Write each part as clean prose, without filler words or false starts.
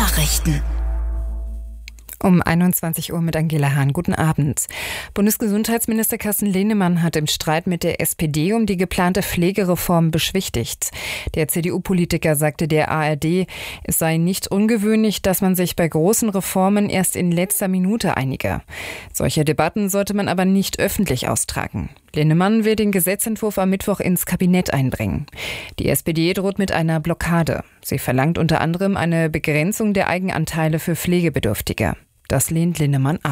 Nachrichten. Um 21 Uhr mit Angela Hahn. Guten Abend. Bundesgesundheitsminister Carsten Linnemann hat im Streit mit der SPD um die geplante Pflegereform beschwichtigt. Der CDU-Politiker sagte der ARD, es sei nicht ungewöhnlich, dass man sich bei großen Reformen erst in letzter Minute einige. Solche Debatten sollte man aber nicht öffentlich austragen. Linnemann will den Gesetzentwurf am Mittwoch ins Kabinett einbringen. Die SPD droht mit einer Blockade. Sie verlangt unter anderem eine Begrenzung der Eigenanteile für Pflegebedürftige. Das lehnt Linnemann ab.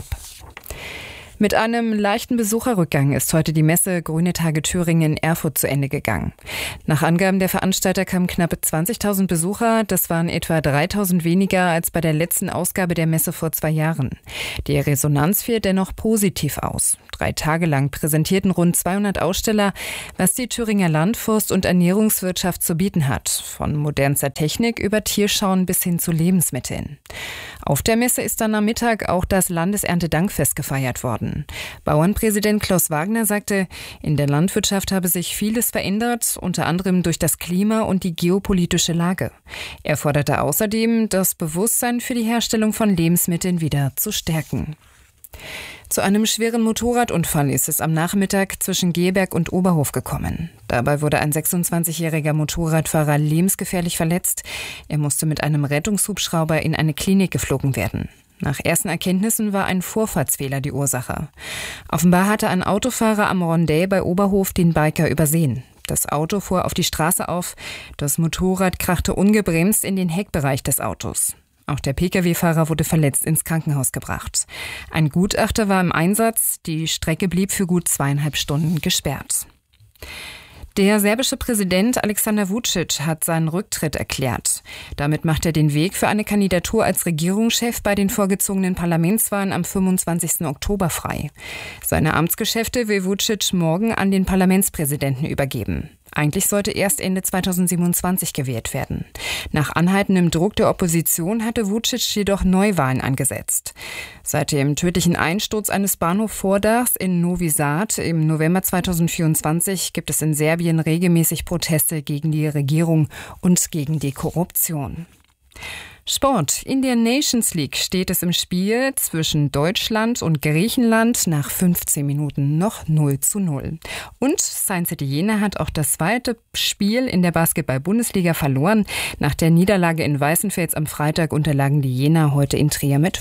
Mit einem leichten Besucherrückgang ist heute die Messe Grüne Tage Thüringen in Erfurt zu Ende gegangen. Nach Angaben der Veranstalter kamen knapp 20.000 Besucher. Das waren etwa 3.000 weniger als bei der letzten Ausgabe der Messe vor 2 Jahren. Die Resonanz fiel dennoch positiv aus. 3 Tage lang präsentierten rund 200 Aussteller, was die Thüringer Landforst- und Ernährungswirtschaft zu bieten hat. Von modernster Technik über Tierschauen bis hin zu Lebensmitteln. Auf der Messe ist dann am Mittag auch das Landeserntedankfest gefeiert worden. Bauernpräsident Klaus Wagner sagte, in der Landwirtschaft habe sich vieles verändert, unter anderem durch das Klima und die geopolitische Lage. Er forderte außerdem, das Bewusstsein für die Herstellung von Lebensmitteln wieder zu stärken. Zu einem schweren Motorradunfall ist es am Nachmittag zwischen Gehlberg und Oberhof gekommen. Dabei wurde ein 26-jähriger Motorradfahrer lebensgefährlich verletzt. Er musste mit einem Rettungshubschrauber in eine Klinik geflogen werden. Nach ersten Erkenntnissen war ein Vorfahrtsfehler die Ursache. Offenbar hatte ein Autofahrer am Rondell bei Oberhof den Biker übersehen. Das Auto fuhr auf die Straße auf. Das Motorrad krachte ungebremst in den Heckbereich des Autos. Auch der Pkw-Fahrer wurde verletzt ins Krankenhaus gebracht. Ein Gutachter war im Einsatz. Die Strecke blieb für gut 2,5 Stunden gesperrt. Der serbische Präsident Aleksandar Vučić hat seinen Rücktritt erklärt. Damit macht er den Weg für eine Kandidatur als Regierungschef bei den vorgezogenen Parlamentswahlen am 25. Oktober frei. Seine Amtsgeschäfte will Vučić morgen an den Parlamentspräsidenten übergeben. Eigentlich sollte erst Ende 2027 gewählt werden. Nach anhaltendem Druck der Opposition hatte Vučić jedoch Neuwahlen angesetzt. Seit dem tödlichen Einsturz eines Bahnhofvordachs in Novi Sad im November 2024 gibt es in Serbien regelmäßig Proteste gegen die Regierung und gegen die Korruption. Sport. In der Nations League steht es im Spiel zwischen Deutschland und Griechenland nach 15 Minuten noch 0:0. Und Saint Etienne hat auch das zweite Spiel in der Basketball-Bundesliga verloren. Nach der Niederlage in Weißenfels am Freitag unterlagen die Jena heute in Trier mit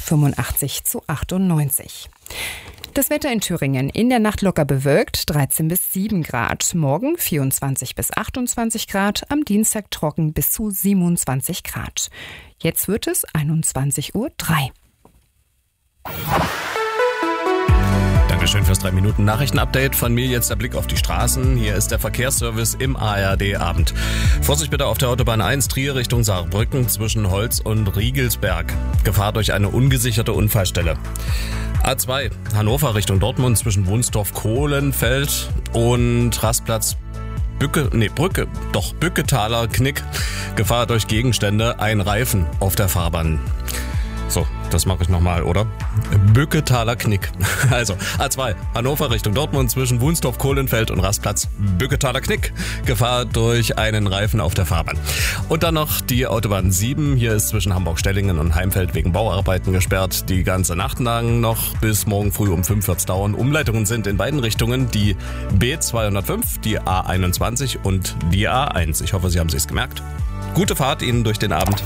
85:98. Das Wetter in Thüringen. In der Nacht locker bewölkt, 13 bis 7 Grad. Morgen 24 bis 28 Grad. Am Dienstag trocken bis zu 27 Grad. Jetzt wird es 21:03 Uhr. Dankeschön fürs 3-Minuten-Nachrichten-Update. Von mir jetzt der Blick auf die Straßen. Hier ist der Verkehrsservice im ARD-Abend. Vorsicht bitte auf der Autobahn 1 Trier Richtung Saarbrücken zwischen Holz und Riegelsberg. Gefahr durch eine ungesicherte Unfallstelle. A2 Hannover Richtung Dortmund zwischen Wunstorf-Kohlenfeld und Rastplatz Bücketaler Knick. Gefahr durch Gegenstände, ein Reifen auf der Fahrbahn. So, das mache ich nochmal, oder? Bücketaler Knick. Also, A2, Hannover Richtung Dortmund zwischen Wunstorf-Kohlenfeld und Rastplatz Bücketaler Knick. Gefahr durch einen Reifen auf der Fahrbahn. Und dann noch die Autobahn 7. Hier ist zwischen Hamburg-Stellingen und Heimfeld wegen Bauarbeiten gesperrt. Die ganze Nacht lang noch bis morgen früh um 5 wird's dauern. Umleitungen sind in beiden Richtungen die B205, die A21 und die A1. Ich hoffe, Sie haben sich's gemerkt. Gute Fahrt Ihnen durch den Abend.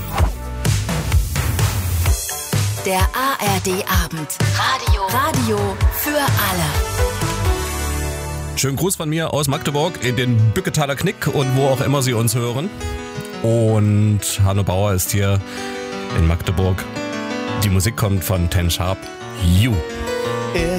Der ARD-Abend. Radio für alle. Schönen Gruß von mir aus Magdeburg in den Bücketaler Knick und wo auch immer Sie uns hören. Und Hanno Bauer ist hier in Magdeburg. Die Musik kommt von Ten Sharp. You.